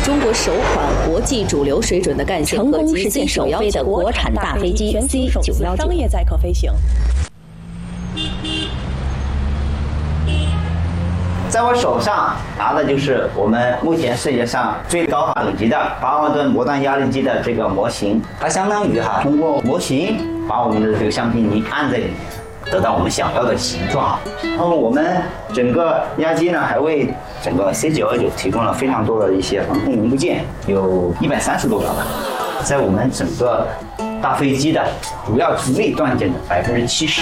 中国首款国际主流水准的干线成功实现首飞的国产大飞机 C919 商业载客飞行。 在我手上拿的就是我们目前世界上最高等级的8万吨模段压力机的这个模型，它相当于通过模型把我们的这个橡皮泥按在里面，得到我们想要的形状。然后我们整个压机呢，还为整个 C919提供了非常多的一些防控零部件，有130多个吧，在我们整个大飞机的主要主力断件的70%。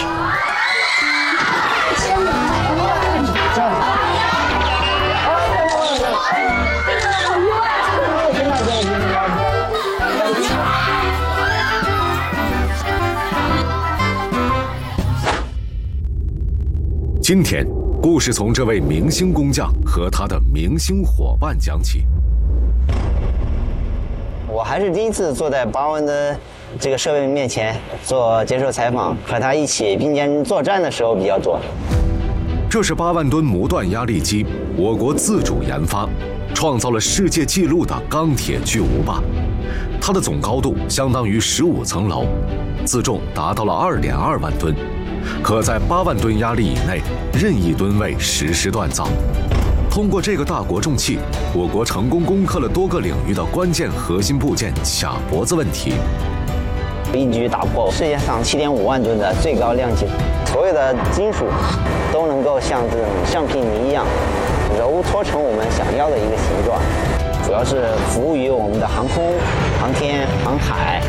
今天，故事从这位明星工匠和他的明星伙伴讲起。 我还是第一次坐在8万吨这个设备面前接受采访，和他一起并肩作战的时候比较多。 这是8万吨模段压力机，我国自主研发，创造了世界纪录的钢铁巨无霸。它的总高度相当于15层楼，自重达到了2.2万吨。可在8万吨压力以内，任意吨位实施锻造。通过这个大国重器，我国成功攻克了多个领域的关键核心部件卡脖子问题， 一举打破世界上7.5万吨的最高量级，所有的金属都能够像这种橡皮泥一样揉搓成我们想要的一个形状，主要是服务于我们的航空、航天、航海。